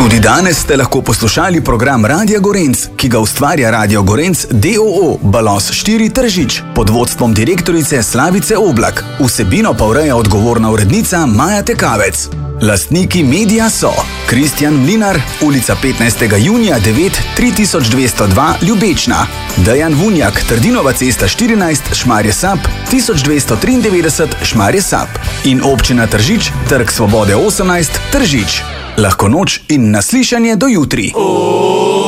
Tudi danes ste lahko poslušali program Radia Gorenc, ki ga ustvarja Radio Gorenc d.o.o. Balos 4 Tržič pod vodstvom direktorice Slavice Oblak. Vsebino pa ureja odgovorna urednica Maja Tekavec. Lastniki medija so Kristjan Mlinar, ulica 15. junija 9 3202 Ljubečna, Dejan Vunjak, Trdinova cesta 14 Šmarje Sap 1293 Šmarje Sap in občina Tržič, Trg Svobode 18 Tržič. Lahko noč in naslišanje do jutri.